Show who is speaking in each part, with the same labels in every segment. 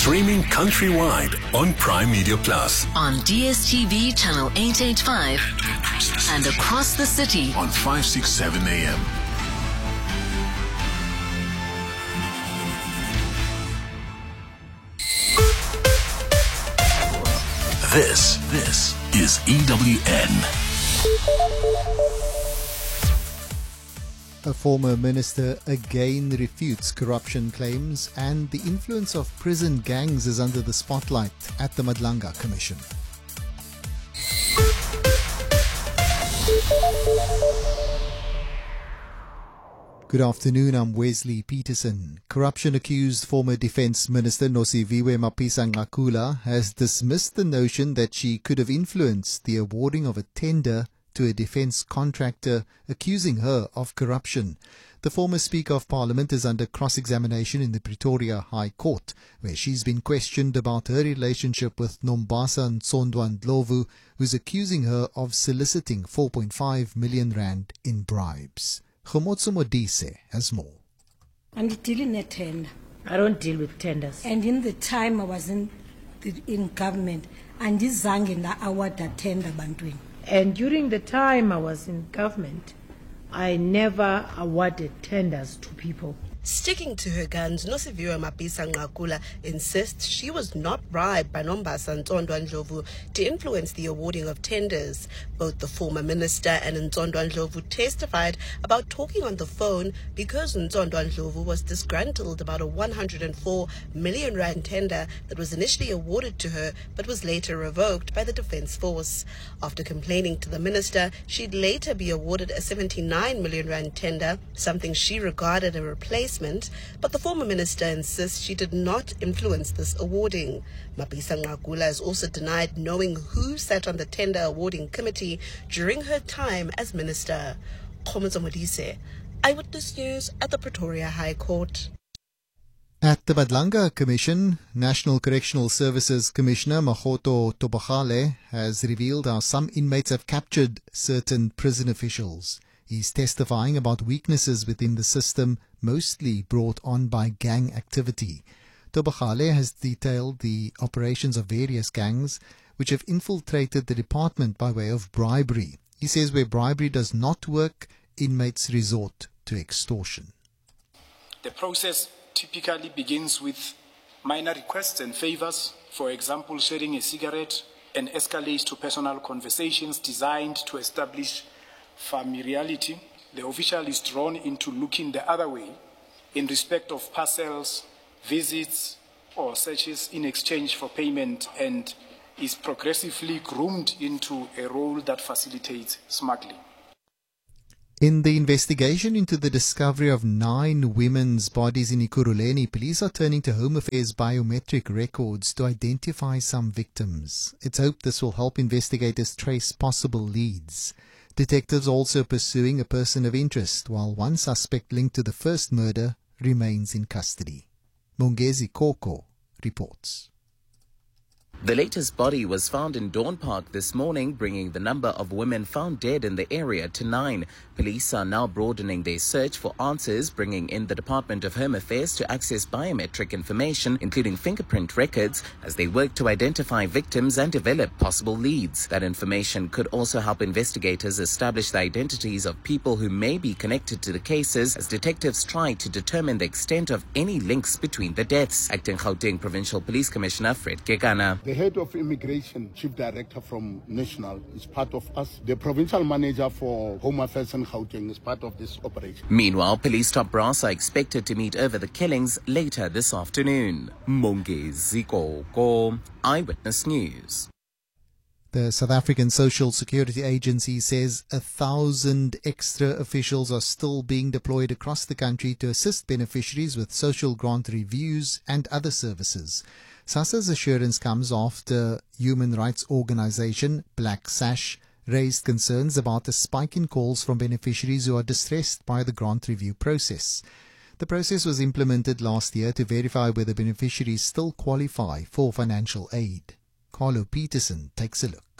Speaker 1: Streaming countrywide on Prime Media Plus.
Speaker 2: On DSTV channel 885 and across the city
Speaker 1: on 567 AM. This is EWN.
Speaker 3: A former minister again refutes corruption claims, and the influence of prison gangs is under the spotlight at the Madlanga Commission. Good afternoon, I'm Wesley Peterson. Corruption-accused former Defence Minister Nosiviwe Mapisa-Nqakula has dismissed the notion that she could have influenced the awarding of a tender to a defence contractor, accusing her of corruption. The former Speaker of Parliament is under cross-examination in the Pretoria High Court, where she's been questioned about her relationship with Nombasa Ntsondwa Ndlovu, who's accusing her of soliciting 4.5 million rand in bribes. Khomotso Modise has more.
Speaker 4: I'm dealing a tender.
Speaker 5: I don't deal with tenders.
Speaker 4: And in the time I was in government, and this Zangina award a tender bantwini.
Speaker 5: And during the time I was in government, I never awarded tenders to people.
Speaker 6: Sticking to her guns, Nosiviwe Mapisa-Nqakula insists she was not bribed by Nombasa Ntsondwa Ndlovu to influence the awarding of tenders. Both the former minister and Ntsondwa Ndlovu testified about talking on the phone because Ntsondwa Ndlovu was disgruntled about a 104 million rand tender that was initially awarded to her but was later revoked by the Defence Force. After complaining to the minister, she'd later be awarded a 79 million rand tender, something she regarded a replacement. But the former minister insists she did not influence this awarding. Mapisa-Nqakula has also denied knowing who sat on the tender awarding committee during her time as minister. Khomotso Modise, Eyewitness News at the Pretoria High Court.
Speaker 3: At the Madlanga Commission, National Correctional Services Commissioner Makgoto Tobagale has revealed how some inmates have captured certain prison officials. He's testifying about weaknesses within the system, mostly brought on by gang activity. Tobagale has detailed the operations of various gangs which have infiltrated the department by way of bribery. He says where bribery does not work, inmates resort to extortion.
Speaker 7: The process typically begins with minor requests and favors, for example, sharing a cigarette, and escalates to personal conversations designed to establish familiarity. The official is drawn into looking the other way in respect of parcels, visits, or searches in exchange for payment, and is progressively groomed into a role that facilitates smuggling.
Speaker 3: In the investigation into the discovery of 9 women's bodies in Ekurhuleni, police are turning to Home Affairs biometric records to identify some victims. It's hoped this will help investigators trace possible leads. Detectives also pursuing a person of interest, while one suspect linked to the first murder remains in custody. Mongezi Koko reports.
Speaker 8: The latest body was found in Dawn Park this morning, bringing the number of women found dead in the area to 9. Police are now broadening their search for answers, bringing in the Department of Home Affairs to access biometric information, including fingerprint records, as they work to identify victims and develop possible leads. That information could also help investigators establish the identities of people who may be connected to the cases, as detectives try to determine the extent of any links between the deaths. Acting Gauteng Provincial Police Commissioner Fred Kekana.
Speaker 9: The head of immigration, chief director from National, is part of us. The provincial manager for Home Affairs in Gauteng is part of this operation.
Speaker 8: Meanwhile, police top brass are expected to meet over the killings later this afternoon. Mongezi Koko, Eyewitness News.
Speaker 3: The South African Social Security Agency says 1,000 extra officials are still being deployed across the country to assist beneficiaries with social grant reviews and other services. SASSA's assurance comes after human rights organization Black Sash raised concerns about a spike in calls from beneficiaries who are distressed by the grant review process. The process was implemented last year to verify whether beneficiaries still qualify for financial aid. Carlo Peterson takes a look.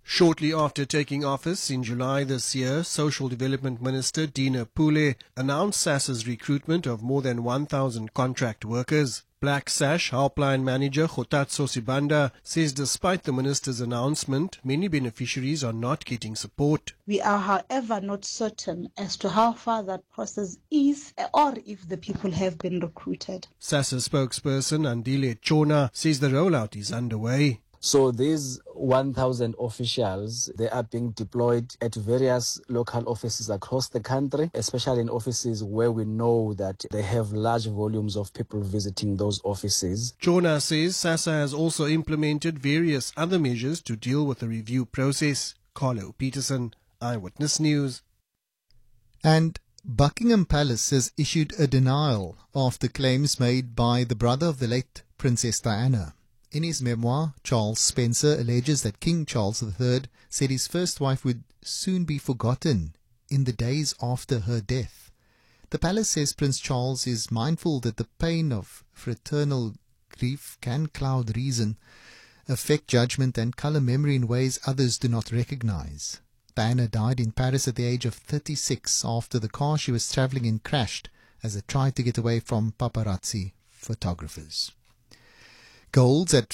Speaker 10: Shortly after taking office in July this year, Social Development Minister Dina Pule announced SASSA's recruitment of more than 1,000 contract workers. Black Sash Helpline Manager Khotatso Sibanda says despite the minister's announcement, many beneficiaries are not getting support.
Speaker 11: We are, however, not certain as to how far that process is or if the people have been recruited.
Speaker 10: SASSA spokesperson Andile Chona says the rollout is underway.
Speaker 12: So these 1,000 officials, they are being deployed at various local offices across the country, especially in offices where we know that they have large volumes of people visiting those offices.
Speaker 10: Chona says SASSA has also implemented various other measures to deal with the review process. Carlo Peterson, Eyewitness News.
Speaker 3: And Buckingham Palace has issued a denial after claims made by the brother of the late Princess Diana. In his memoir, Charles Spencer alleges that King Charles III said his first wife would soon be forgotten in the days after her death. The palace says Prince Charles is mindful that the pain of fraternal grief can cloud reason, affect judgment and colour memory in ways others do not recognize. Diana died in Paris at the age of 36 after the car she was travelling in crashed as it tried to get away from paparazzi photographers. Gold's at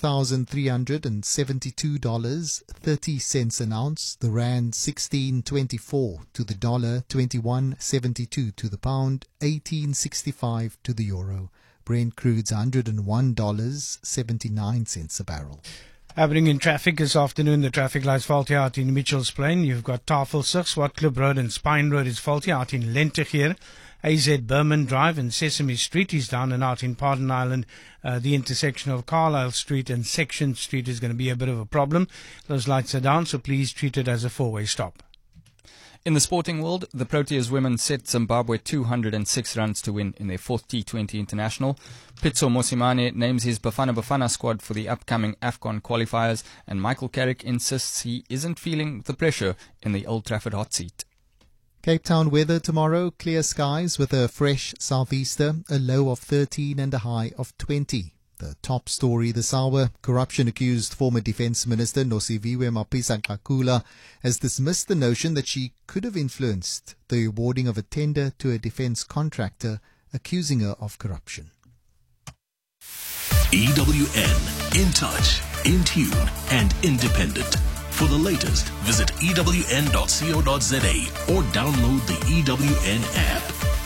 Speaker 3: $4,372.30 an ounce, the rand 16.24 to the dollar, 21.72 to the pound, 18.65 to the euro. Brent crude's $101.79 a barrel.
Speaker 13: Happening in traffic this afternoon, the traffic lights faulty out in Mitchells Plain. You've got Tafelsig, Swart Club Road and Spine Road is faulty out in Lentegeur. AZ Berman Drive and Sesame Street is down and out in Pardon Island. The intersection of Carlisle Street and Section Street is going to be a bit of a problem. Those lights are down, so please treat it as a four-way stop.
Speaker 14: In the sporting world, the Proteas women set Zimbabwe 206 runs to win in their fourth T20 international. Pitso Mosimane names his Bafana Bafana squad for the upcoming AFCON qualifiers, and Michael Carrick insists he isn't feeling the pressure in the Old Trafford hot seat.
Speaker 3: Cape Town weather tomorrow, clear skies with a fresh southeaster, a low of 13 and a high of 20. The top story this hour, corruption-accused former Defence Minister Nosiviwe Mapisa-Nqakula has dismissed the notion that she could have influenced the awarding of a tender to a defence contractor, accusing her of corruption.
Speaker 1: EWN, in touch, in tune and independent. For the latest, visit ewn.co.za or download the EWN app.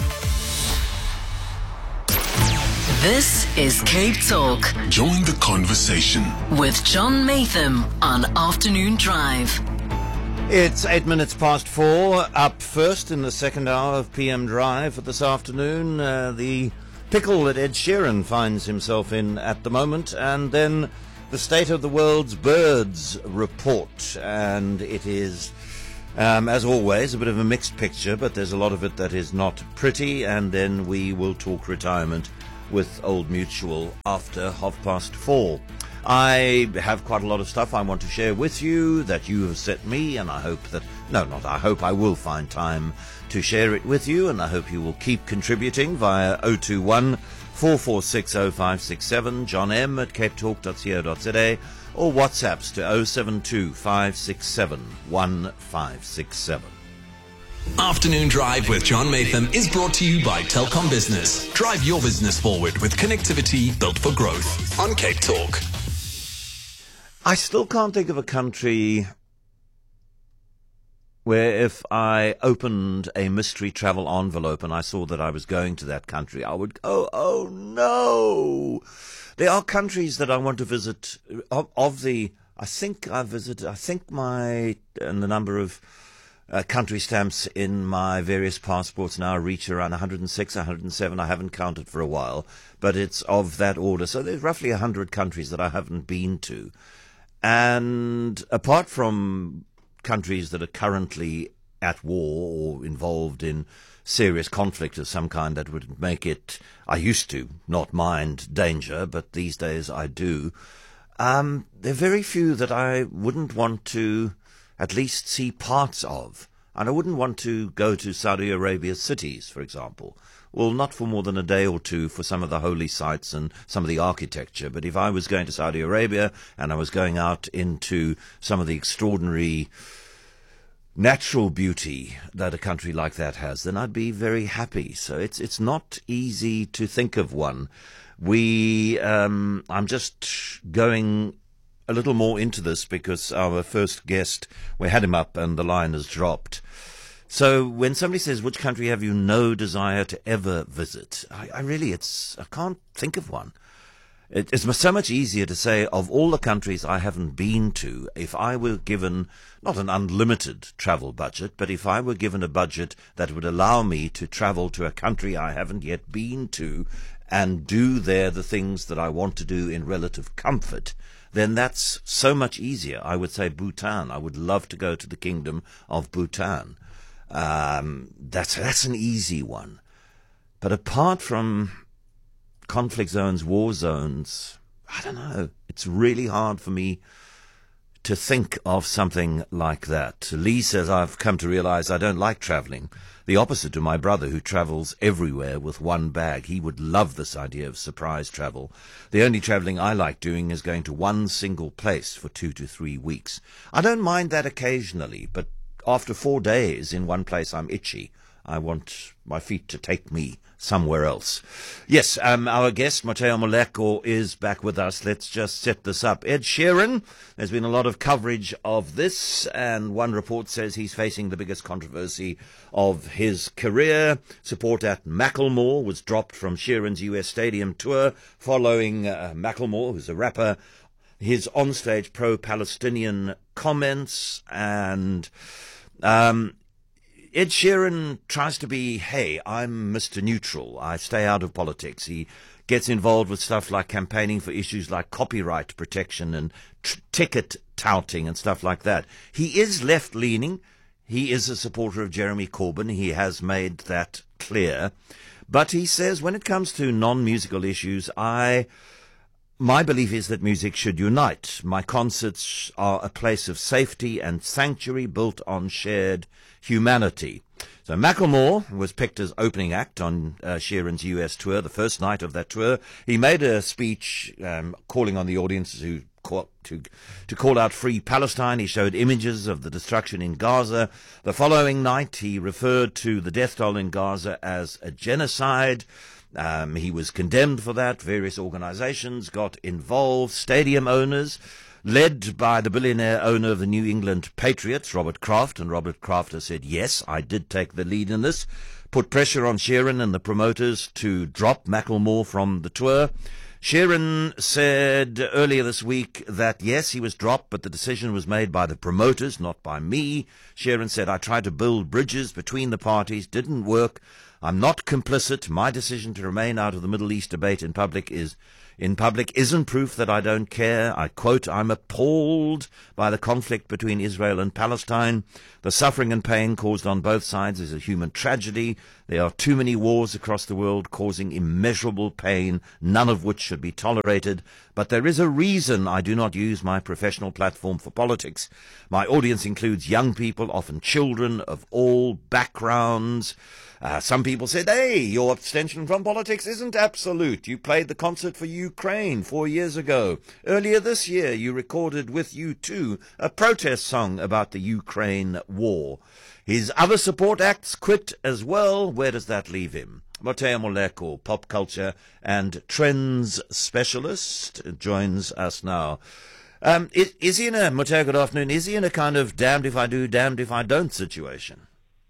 Speaker 2: This is Cape Talk.
Speaker 1: Join the conversation
Speaker 2: with John Matham on Afternoon Drive.
Speaker 15: It's 8 minutes past 4. Up first in the second hour of PM Drive for this afternoon, the pickle that Ed Sheeran finds himself in at the moment, and then the State of the World's Birds report, and it is, as always, a bit of a mixed picture, but there's a lot of it that is not pretty, and then we will talk retirement with Old Mutual after 4:30. I have quite a lot of stuff I want to share with you that you have sent me, and I hope that, I will find time to share it with you, and I hope you will keep contributing via 021 4460567, John M at capetalk.co.za, or WhatsApps to 072 567 1567.
Speaker 1: Afternoon Drive with John Matham is brought to you by Telkom Business. Drive your business forward with connectivity built for growth on Cape Talk.
Speaker 15: I still can't think of a country where if I opened a mystery travel envelope and I saw that I was going to that country, I would go, oh no! There are countries that I want to visit. The number of country stamps in my various passports now reach around 106, 107. I haven't counted for a while, but it's of that order. So there's roughly 100 countries that I haven't been to. And apart from countries that are currently at war or involved in serious conflict of some kind that would make it, I used to not mind danger, but these days I do. There are very few that I wouldn't want to at least see parts of. And I wouldn't want to go to Saudi Arabia's cities, for example. Well, not for more than a day or two for some of the holy sites and some of the architecture. But if I was going to Saudi Arabia and I was going out into some of the extraordinary natural beauty that a country like that has, then I'd be very happy. So it's not easy to think of one. I'm just going a little more into this because our first guest, we had him up and the line has dropped. So when somebody says, which country have you no desire to ever visit? I can't think of one. It's so much easier to say, of all the countries I haven't been to, if I were given not an unlimited travel budget, but if I were given a budget that would allow me to travel to a country I haven't yet been to and do there the things that I want to do in relative comfort, then that's so much easier. I would say Bhutan. I would love to go to the kingdom of Bhutan. That's an easy one. But apart from conflict zones, war zones, I don't know. It's really hard for me to think of something like that. Lee says, I've come to realize I don't like traveling. The opposite to my brother, who travels everywhere with one bag. He would love this idea of surprise travel. The only traveling I like doing is going to one single place for 2 to 3 weeks. I don't mind that occasionally, but after 4 days in one place, I'm itchy. I want my feet to take me somewhere else. Yes, our guest, Mateo Moleko, is back with us. Let's just set this up. Ed Sheeran, there's been a lot of coverage of this, and one report says he's facing the biggest controversy of his career. Support at Macklemore was dropped from Sheeran's US Stadium tour following Macklemore, who's a rapper, his onstage pro-Palestinian comments, and Ed Sheeran tries to be, hey, I'm Mr. Neutral. I stay out of politics. He gets involved with stuff like campaigning for issues like copyright protection and ticket touting and stuff like that. He is left-leaning. He is a supporter of Jeremy Corbyn. He has made that clear. But he says when it comes to non-musical issues, my belief is that music should unite. My concerts are a place of safety and sanctuary built on shared humanity. So Macklemore was picked as opening act on Sheeran's US tour, the first night of that tour. He made a speech calling on the audience to call out Free Palestine. He showed images of the destruction in Gaza. The following night, he referred to the death toll in Gaza as a genocide. He was condemned for that. Various organizations got involved. Stadium owners, led by the billionaire owner of the New England Patriots, Robert Kraft, and Robert Kraft has said, yes, I did take the lead in this, put pressure on Sheeran and the promoters to drop Macklemore from the tour. Sheeran said earlier this week that, yes, he was dropped, but the decision was made by the promoters, not by me. Sheeran said, I tried to build bridges between the parties, didn't work. I'm not complicit. My decision to remain out of the Middle East debate in public isn't proof that I don't care. I quote, I'm appalled by the conflict between Israel and Palestine. The suffering and pain caused on both sides is a human tragedy. There are too many wars across the world causing immeasurable pain, none of which should be tolerated. But there is a reason I do not use my professional platform for politics. My audience includes young people, often children of all backgrounds. Some people said, hey, your abstention from politics isn't absolute. You played the concert for Ukraine 4 years ago. Earlier this year, you recorded with U2 a protest song about the Ukraine war. His other support acts quit as well. Where does that leave him? Mateo Moleko, pop culture and trends specialist, joins us now. Is he in a, Mateo, good afternoon, is he in a kind of damned if I do, damned if I don't situation?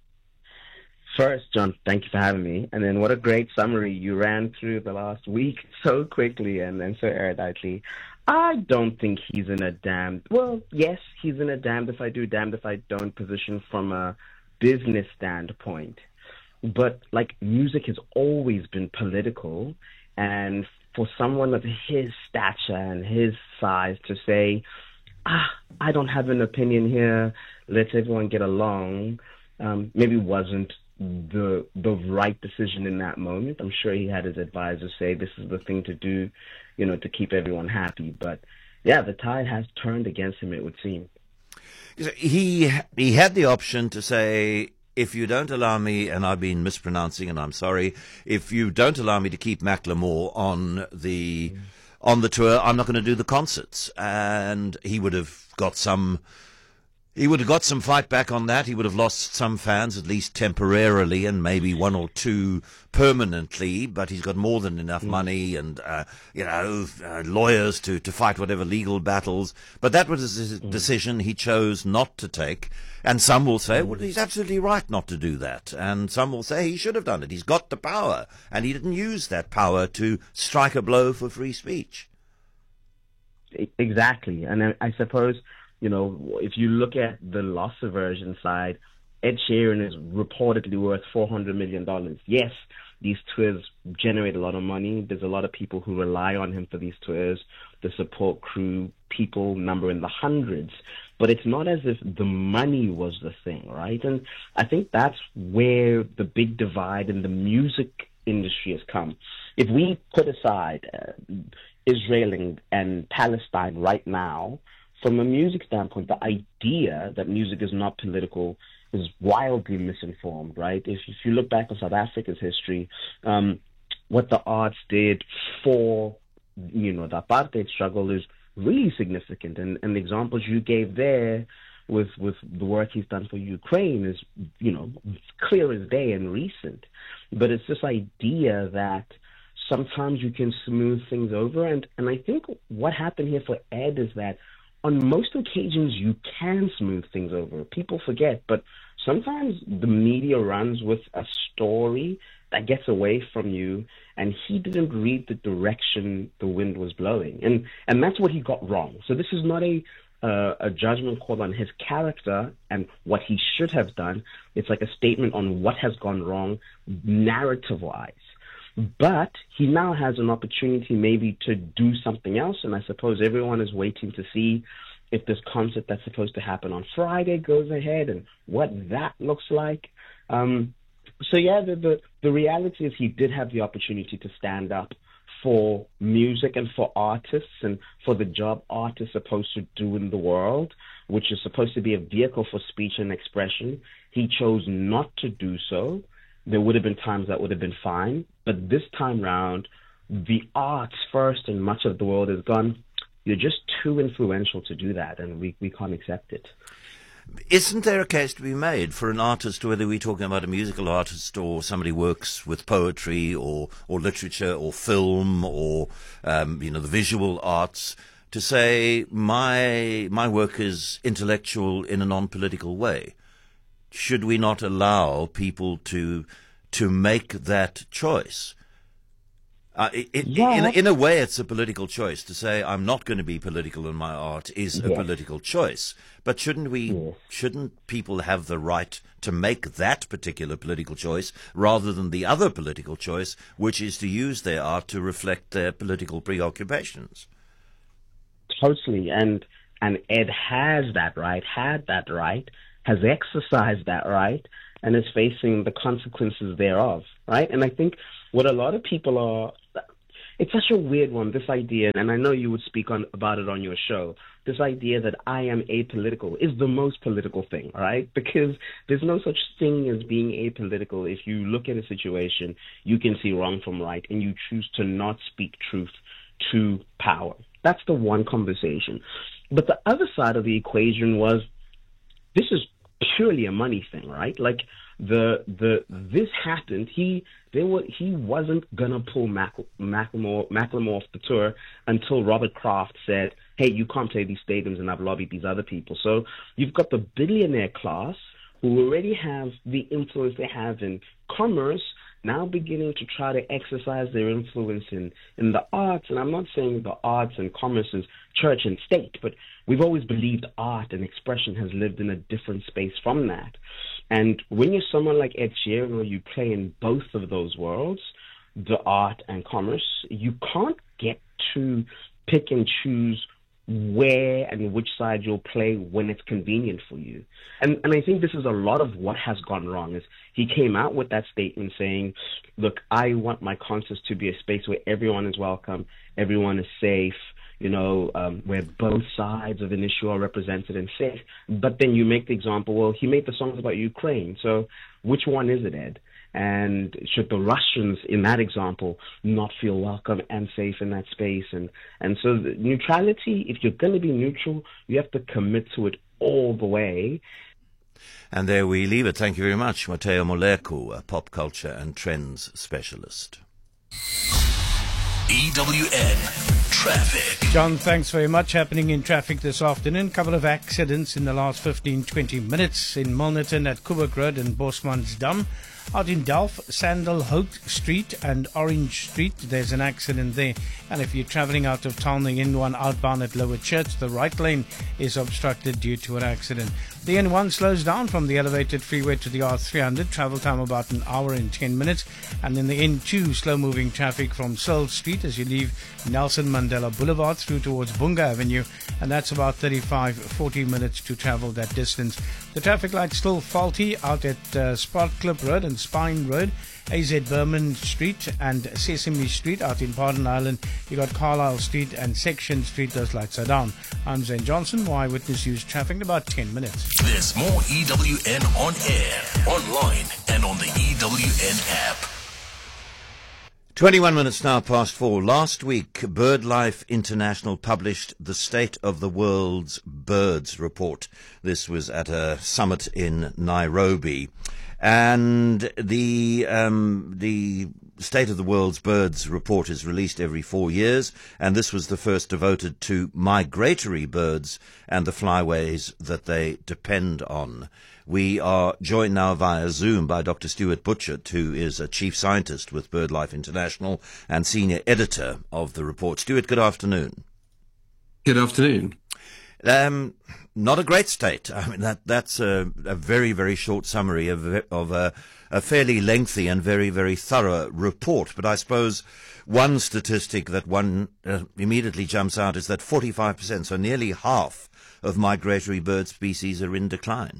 Speaker 16: First, John, thank you for having me. And then what a great summary. You ran through the last week so quickly and so eruditely. I don't think he's in a damned, well, yes, he's in a damned if I do, damned if I don't position from a business standpoint. But, like, music has always been political. And for someone of his stature and his size to say, I don't have an opinion here, let's everyone get along, maybe wasn't the right decision in that moment. I'm sure he had his advisors say this is the thing to do, to keep everyone happy. But yeah, the tide has turned against him, it would seem.
Speaker 15: He had the option to say, if you don't allow me, and I've been mispronouncing, and I'm sorry, if you don't allow me to keep Macklemore on the tour, I'm not going to do the concerts. And he would have got some fight back on that. He would have lost some fans, at least temporarily, and maybe one or two permanently. But he's got more than enough money and lawyers to fight whatever legal battles. But that was his decision he chose not to take. And some will say, well, he's absolutely right not to do that. And some will say he should have done it. He's got the power, and he didn't use that power to strike a blow for free speech.
Speaker 16: Exactly, and I suppose, if you look at the loss aversion side, Ed Sheeran is reportedly worth $400 million. Yes, these tours generate a lot of money. There's a lot of people who rely on him for these tours. The support crew, people number in the hundreds. But it's not as if the money was the thing, right? And I think that's where the big divide in the music industry has come. If we put aside Israel and Palestine right now, from a music standpoint, the idea that music is not political is wildly misinformed, right? If you look back on South Africa's history, what the arts did for, the apartheid struggle is really significant. And the examples you gave there with the work he's done for Ukraine is, clear as day and recent. But it's this idea that sometimes you can smooth things over. And I think what happened here for Ed is that on most occasions, you can smooth things over. People forget, but sometimes the media runs with a story that gets away from you, and he didn't read the direction the wind was blowing. And that's what he got wrong. So this is not a judgment call on his character and what he should have done. It's like a statement on what has gone wrong narrative-wise. But he now has an opportunity maybe to do something else, and I suppose everyone is waiting to see if this concert that's supposed to happen on Friday goes ahead and what that looks like. So yeah, the reality is he did have the opportunity to stand up for music and for artists and for the job art is supposed to do in the world, which is supposed to be a vehicle for speech and expression. He chose not to do so. There would have been times that would have been fine, but this time round, the arts first and much of the world has gone, you're just too influential to do that, and we can't accept it.
Speaker 15: Isn't there a case to be made for an artist, whether we're talking about a musical artist or somebody who works with poetry or literature or film or, the visual arts, to say my work is intellectual in a non-political way? Should we not allow people to make that choice? In a way, it's a political choice. To say I'm not going to be political in my art is a political choice. But shouldn't people have the right to make that particular political choice rather than the other political choice, which is to use their art to reflect their political preoccupations?
Speaker 16: Totally. And Ed had that right, has exercised that right, and is facing the consequences thereof, right? And I think what a lot of people are, it's such a weird one, this idea, and I know you would speak about it on your show, this idea that I am apolitical is the most political thing, right? Because there's no such thing as being apolitical. If you look at a situation, you can see wrong from right, and you choose to not speak truth to power. That's the one conversation. But the other side of the equation was, this is purely a money thing, right? Like this happened. He wasn't gonna pull Macklemore off the tour until Robert Kraft said, "Hey, you can't play these stadiums," and I've lobbied these other people. So you've got the billionaire class who already have the influence they have in commerce, now beginning to try to exercise their influence in the arts. And I'm not saying the arts and commerce is church and state, but we've always believed art and expression has lived in a different space from that. And when you're someone like Ed Sheeran, where you play in both of those worlds, the art and commerce, you can't get to pick and choose where and which side you'll play when it's convenient for you. And I think this is a lot of what has gone wrong, is he came out with that statement saying, look, I want my concerts to be a space where everyone is welcome, everyone is safe, where both sides of an issue are represented and safe. But then you make the example, well, he made the songs about Ukraine. So which one is it, Ed? And should the Russians, in that example, not feel welcome and safe in that space? And so the neutrality, if you're going to be neutral, you have to commit to it all the way.
Speaker 15: And there we leave it. Thank you very much, Mateo Moleku, a pop culture and trends specialist.
Speaker 1: EWN Traffic.
Speaker 13: John, thanks very much. Happening in traffic this afternoon. Couple of accidents in the last 15-20 minutes in Milnerton at Kuburg Road and Bosmansdam. Out in Delft, Sandalhout Street and Orange Street, there's an accident there. And if you're travelling out of town, the N1 outbound at Lower Church, the right lane is obstructed due to an accident. The N1 slows down from the elevated freeway to the R300, travel time about an hour and 10 minutes. And in the N2, slow-moving traffic from Searle Street as you leave Nelson Mandela Boulevard through towards Bunga Avenue, and that's about 35-40 minutes to travel that distance. The traffic light's still faulty out at Sparkclip Road and Spine Road, AZ Berman Street and Sesame Street out in Pardon Island. You got Carlisle Street and Section Street, those lights are down. I'm Zane Johnson, Eyewitness News Traffic in about 10 minutes.
Speaker 1: There's more EWN on air, online and on the EWN app.
Speaker 15: 21 minutes now past 4. Last week, BirdLife International published the State of the World's Birds report. This was at a summit in Nairobi. And the State of the World's Birds report is released every 4 years, and this was the first devoted to migratory birds and the flyways that they depend on. We are joined now via Zoom by Dr. Stuart Butchert, who is a chief scientist with BirdLife International and senior editor of the report. Stuart, good afternoon.
Speaker 17: Good afternoon.
Speaker 15: Not a great state. I mean, that's a very, very short summary of a fairly lengthy and very, very thorough report. But I suppose one statistic that one immediately jumps out is that 45%, so nearly half of migratory bird species are in decline.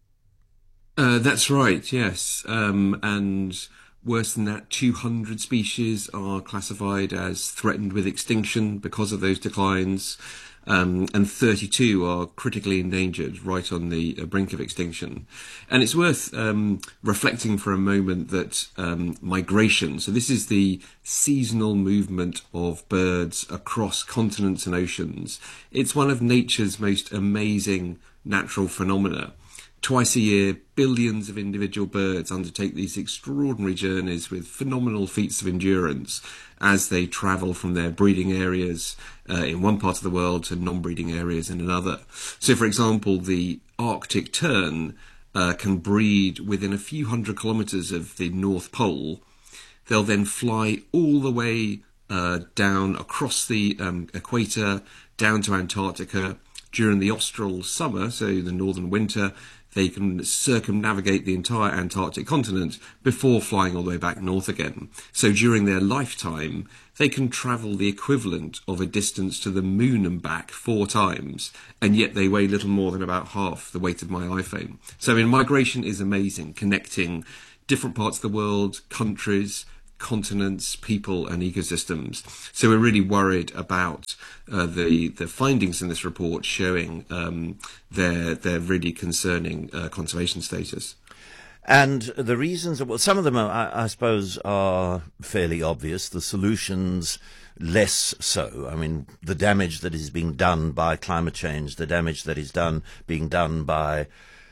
Speaker 17: That's right, yes. And worse than that, 200 species are classified as threatened with extinction because of those declines. And 32 are critically endangered, right on the brink of extinction. And it's worth reflecting for a moment that migration, so this is the seasonal movement of birds across continents and oceans. It's one of nature's most amazing natural phenomena. Twice a year, billions of individual birds undertake these extraordinary journeys with phenomenal feats of endurance as they travel from their breeding areas in one part of the world to non-breeding areas in another. So, for example, the Arctic tern can breed within a few hundred kilometres of the North Pole. They'll then fly all the way down across the equator, down to Antarctica. During the austral summer, so the northern winter, they can circumnavigate the entire Antarctic continent before flying all the way back north again. So during their lifetime, they can travel the equivalent of a distance to the moon and back 4 times, and yet they weigh little more than about half the weight of my iPhone. So migration is amazing, connecting different parts of the world, countries, continents, people and ecosystems. So we're really worried about the findings in this report showing their really concerning conservation status.
Speaker 15: And the reasons, well, some of them are, I suppose, are fairly obvious. The solutions less so. I mean, the damage that is being done by climate change, the damage that is being done by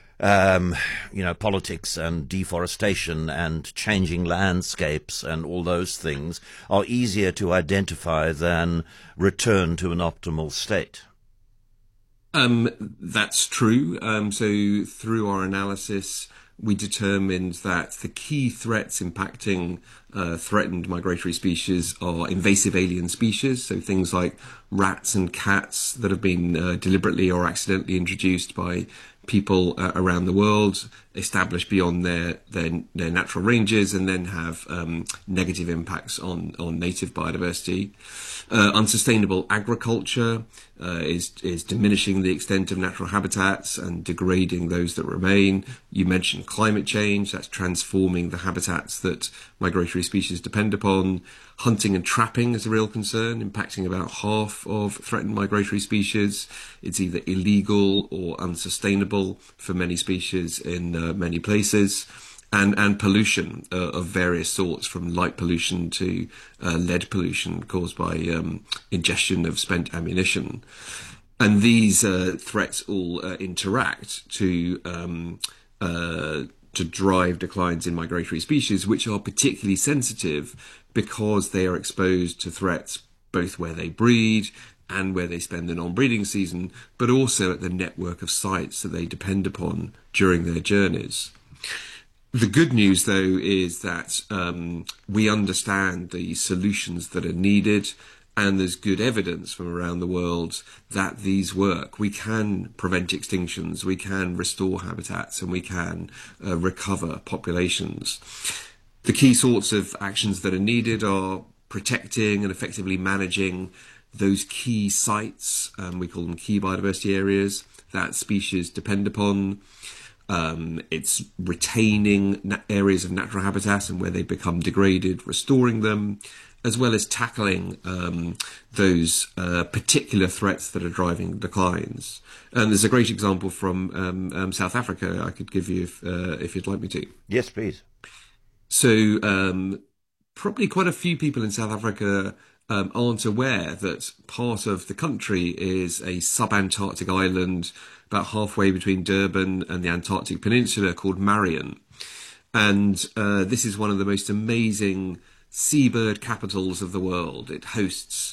Speaker 15: politics and deforestation and changing landscapes and all those things are easier to identify than return to an optimal state.
Speaker 17: That's true. So through our analysis, we determined that the key threats impacting threatened migratory species are invasive alien species, so things like rats and cats that have been deliberately or accidentally introduced by people around the world, established beyond their natural ranges, and then have negative impacts on native biodiversity. Unsustainable agriculture is diminishing the extent of natural habitats and degrading those that remain. You mentioned climate change, that's transforming the habitats that migratory species depend upon. Hunting and trapping is a real concern, impacting about half of threatened migratory species. It's either illegal or unsustainable for many species in many places. And pollution of various sorts, from light pollution to lead pollution caused by ingestion of spent ammunition. And these threats all interact to drive declines in migratory species, which are particularly sensitive because they are exposed to threats both where they breed and where they spend the non-breeding season, but also at the network of sites that they depend upon during their journeys. The good news, though, is that we understand the solutions that are needed, and there's good evidence from around the world that these work. We can prevent extinctions, we can restore habitats, and we can recover populations. The key sorts of actions that are needed are protecting and effectively managing those key sites, we call them key biodiversity areas, that species depend upon. It's retaining areas of natural habitat and where they become degraded, restoring them, as well as tackling those particular threats that are driving declines. And there's a great example from South Africa I could give you if you'd like me to.
Speaker 15: Yes, please.
Speaker 17: So probably quite a few people in South Africa aren't aware that part of the country is a sub-Antarctic island about halfway between Durban and the Antarctic Peninsula called Marion. And this is one of the most amazing seabird capitals of the world. It hosts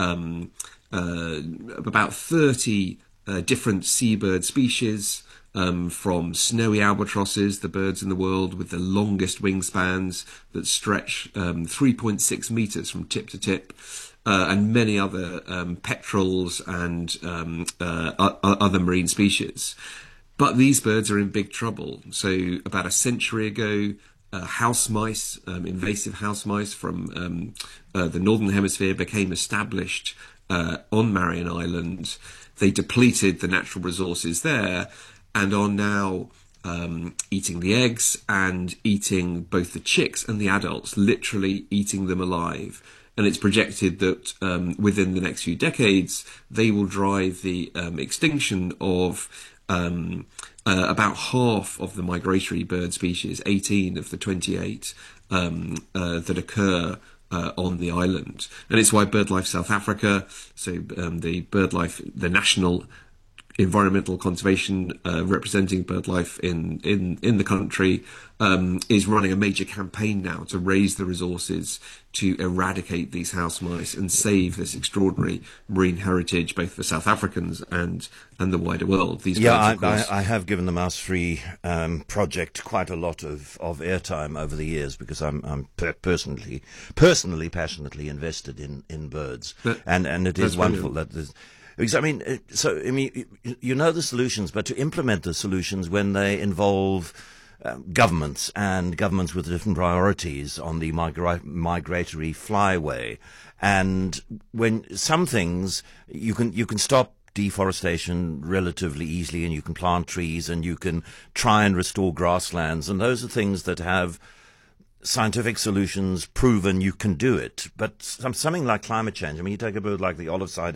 Speaker 17: about 30 different seabird species, from snowy albatrosses, the birds in the world with the longest wingspans that stretch 3.6 meters from tip to tip, and many other petrels and other marine species. But these birds are in big trouble. So about a century ago, house mice, invasive house mice from the Northern Hemisphere became established on Marion Island. They depleted the natural resources there and are now eating the eggs and eating both the chicks and the adults, literally eating them alive. And it's projected that within the next few decades, they will drive the extinction of about half of the migratory bird species, 18 of the 28 that occur on the island. And it's why BirdLife South Africa, so the BirdLife, the national environmental conservation representing BirdLife in the country, is running a major campaign now to raise the resources to eradicate these house mice and save this extraordinary marine heritage, both for South Africans and the wider world. These
Speaker 15: I have given the Mouse Free project quite a lot of airtime over the years because I'm personally passionately invested in birds, and it is wonderful that there's. Because, you know the solutions, but to implement the solutions when they involve governments and governments with different priorities on the migratory flyway, and when some things you can stop deforestation relatively easily, and you can plant trees, and you can try and restore grasslands, and those are things that have scientific solutions proven you can do it. But something like climate change, you take a bird like the olive-sided